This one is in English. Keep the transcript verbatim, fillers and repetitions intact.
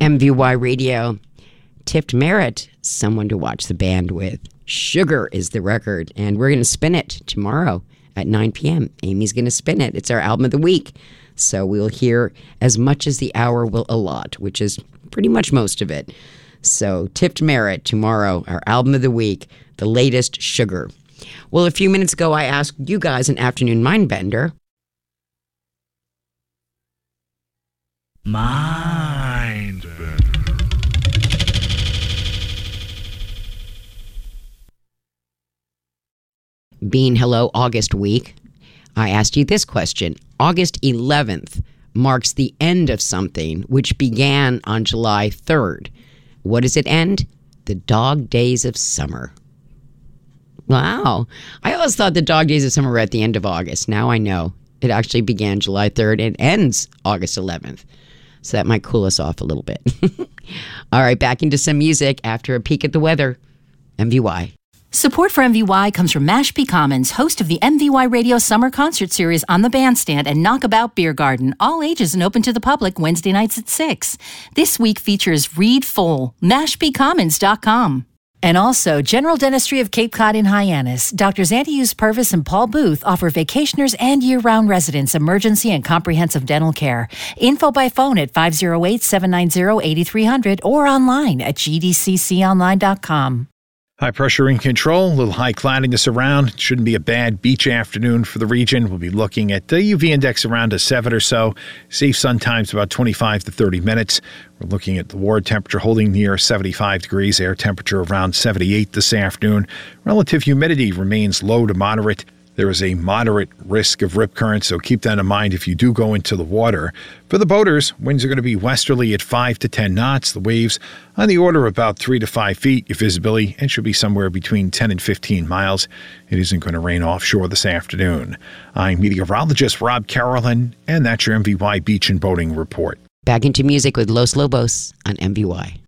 M V Y Radio. Tipped Merit, someone to watch the band with. Sugar is the record, and we're going to spin it tomorrow at nine p.m. Amy's going to spin it. It's our album of the week. So we'll hear as much as the hour will allot, which is pretty much most of it. So Tipped Merit tomorrow, our album of the week, the latest Sugar. Well, a few minutes ago, I asked you guys an afternoon mind bender. Mind bender. Being Hello August week, I asked you this question. August eleventh marks the end of something which began on July third. What does it end? The dog days of summer. Wow. I always thought the dog days of summer were at the end of August. Now I know. It actually began July third and ends August eleventh. So that might cool us off a little bit. All right, back into some music after a peek at the weather. M V Y. Support for M V Y comes from Mashpee Commons, host of the M V Y Radio Summer Concert Series on the Bandstand and Knockabout Beer Garden, all ages and open to the public Wednesday nights at six. This week features Reed Full, mashpee commons dot com. And also, General Dentistry of Cape Cod in Hyannis. Doctors Anthius Purvis and Paul Booth offer vacationers and year-round residents emergency and comprehensive dental care. Info by phone at five oh eight, seven nine zero, eight three zero zero or online at g d c c online dot com. High pressure in control, a little high cloudiness around. It shouldn't be a bad beach afternoon for the region. We'll be looking at the U V index around a seven or so. Safe sun times about twenty-five to thirty minutes. We're looking at the ward temperature holding near seventy-five degrees, air temperature around seventy-eight this afternoon. Relative humidity remains low to moderate. There is a moderate risk of rip current, so keep that in mind if you do go into the water. For the boaters, winds are going to be westerly at five to ten knots. The waves on the order of about three to five feet. Your visibility it should be somewhere between ten and fifteen miles. It isn't going to rain offshore this afternoon. I'm meteorologist Rob Carolyn, and that's your M V Y Beach and Boating Report. Back into music with Los Lobos on M V Y.